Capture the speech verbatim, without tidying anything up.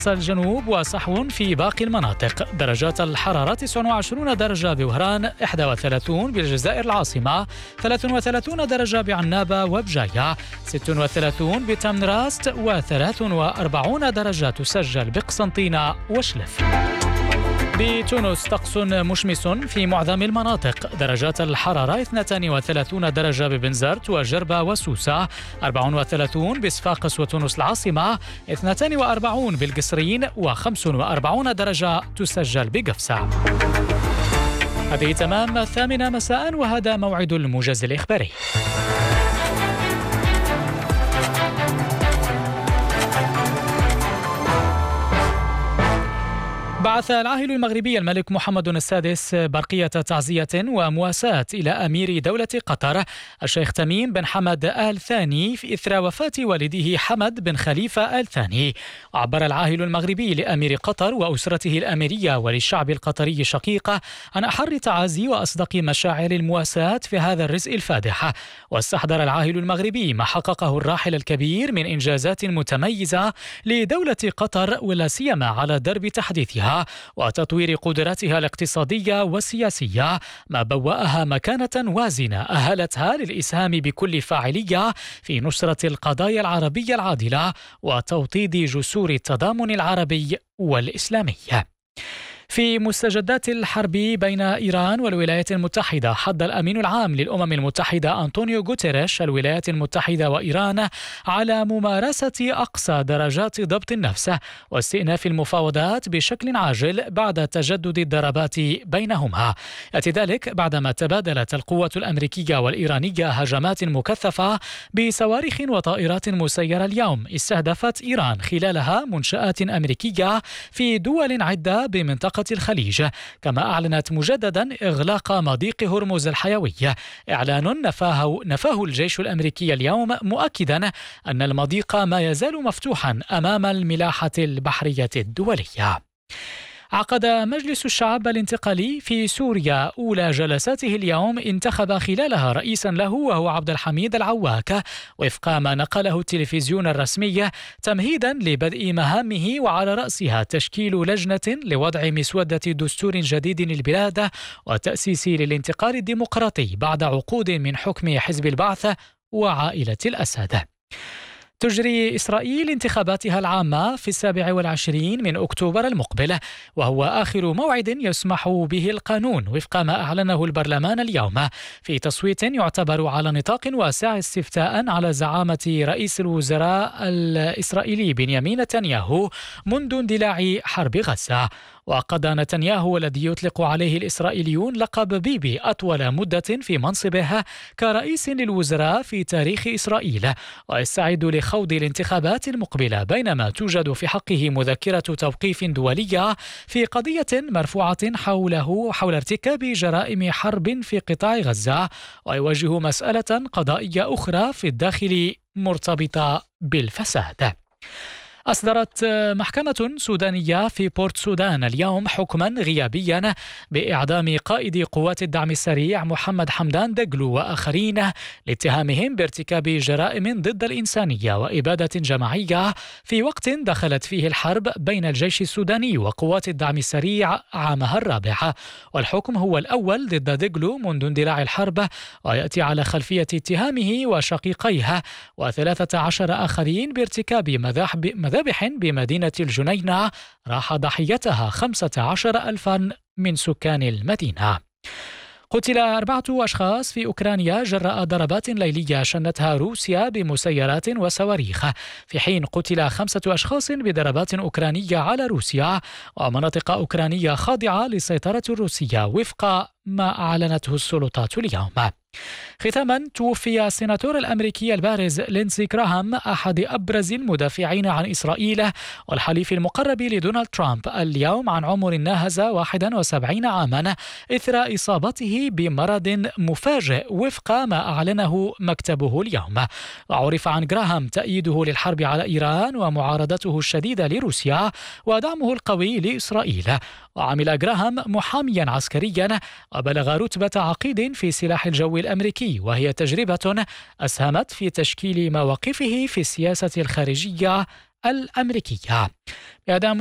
الجنوب وصحو في باقي المناطق. درجات الحرارة تسعة وعشرين درجة بوهران، إحدى وثلاثين بالجزائر العاصمة، ثلاثة وثلاثين درجة بعنابة وبجاية، ستة وثلاثين بتمنراست، وثلاث وأربعين درجة تسجل بقسنطينة وشلف. بتونس طقس مشمس في معظم المناطق. درجات الحرارة اثنتين وثلاثين درجة ببنزرت وجربة وسوسة، أربعة وثلاثين بصفاقس وتونس العاصمة، اثنتين وأربعين بالقصرين، وخمس وأربعين درجة تسجل بقفصة. هذه تمام الثامنة مساء، وهذا موعد الموجز الإخباري. بعث العاهل المغربي الملك محمد السادس برقية تعزية ومواساة إلى أمير دولة قطر الشيخ تميم بن حمد آل ثاني في إثر وفاة والده حمد بن خليفة آل ثاني. عبر العاهل المغربي لأمير قطر وأسرته الأميرية وللشعب القطري شقيقة عن أحر تعازي وأصدق مشاعر المواساة في هذا الرزق الفادح. واستحضر العاهل المغربي ما حققه الراحل الكبير من إنجازات متميزة لدولة قطر، ولا سيما على درب تحديثها وتطوير قدراتها الاقتصادية والسياسية، ما بوأها مكانة وازنة أهلتها للإسهام بكل فاعلية في نصرة القضايا العربية العادلة وتوطيد جسور التضامن العربي والإسلامي. في مستجدات الحرب بين إيران والولايات المتحدة، حض الأمين العام للأمم المتحدة أنطونيو غوتيريش الولايات المتحدة وإيران على ممارسة أقصى درجات ضبط النفس واستئناف المفاوضات بشكل عاجل بعد تجدد الضربات بينهما. يأتي ذلك بعدما تبادلت القوات الأمريكية والإيرانية هجمات مكثفة بصواريخ وطائرات مسيرة اليوم استهدفت إيران خلالها منشآت أمريكية في دول عدة بمنطقة الخليج، كما أعلنت مجددا إغلاق مضيق هرمز الحيوي، إعلان نفاه, نفاه الجيش الأمريكي اليوم، مؤكدا أن المضيق ما يزال مفتوحا أمام الملاحة البحرية الدولية. عقد مجلس الشعب الانتقالي في سوريا أولى جلساته اليوم، انتخب خلالها رئيسا له وهو عبد الحميد العواك وفق ما نقله التلفزيون الرسمي، تمهيدا لبدء مهامه، وعلى رأسها تشكيل لجنة لوضع مسودة دستور جديد للبلاد وتأسيس للانتقال الديمقراطي بعد عقود من حكم حزب البعث وعائلة الأسد. تجري إسرائيل انتخاباتها العامة في السابع والعشرين من أكتوبر المقبل، وهو آخر موعد يسمح به القانون وفق ما أعلنه البرلمان اليوم، في تصويت يعتبر على نطاق واسع استفتاء على زعامة رئيس الوزراء الإسرائيلي بنيامين نتنياهو منذ اندلاع حرب غزة. وقضى نتنياهو الذي يطلق عليه الإسرائيليون لقب بيبي أطول مدة في منصبه كرئيس للوزراء في تاريخ إسرائيل، ويستعد لخوض الانتخابات المقبلة، بينما توجد في حقه مذكرة توقيف دولية في قضية مرفوعة حوله حول ارتكاب جرائم حرب في قطاع غزة، ويواجه مسألة قضائية أخرى في الداخل مرتبطة بالفساد. أصدرت محكمة سودانية في بورت سودان اليوم حكما غيابيا بإعدام قائد قوات الدعم السريع محمد حمدان دقلو وآخرين لاتهامهم بارتكاب جرائم ضد الإنسانية وإبادة جماعية في وقت دخلت فيه الحرب بين الجيش السوداني وقوات الدعم السريع عامها الرابع. والحكم هو الأول ضد دقلو منذ اندلاع الحرب، ويأتي على خلفية اتهامه وشقيقيه وثلاثة عشر آخرين بارتكاب مذابح مذابح بمدينة الجنينة راح ضحيتها خمسة عشر ألفا من سكان المدينة. قتل أربعة أشخاص في أوكرانيا جراء ضربات ليلية شنتها روسيا بمسيرات وصواريخ، في حين قتل خمسة أشخاص بضربات أوكرانية على روسيا ومناطق أوكرانية خاضعة للسيطرة الروسية وفق ما أعلنته السلطات اليوم. ختاما، توفي السيناتور الأمريكي البارز لينسي جراهام أحد أبرز المدافعين عن إسرائيل والحليف المقرب لدونالد ترامب اليوم عن عمر ناهز واحد وسبعين عاما إثر إصابته بمرض مفاجئ وفق ما أعلنه مكتبه اليوم. وعرف عن جراهام تأييده للحرب على إيران ومعارضته الشديدة لروسيا ودعمه القوي لإسرائيل. وعمل جراهام محاميا عسكريا وبلغ رتبة عقيد في سلاح الجو الأمريكي، وهي تجربة أسهمت في تشكيل مواقفه في السياسة الخارجية الأمريكية. بهذا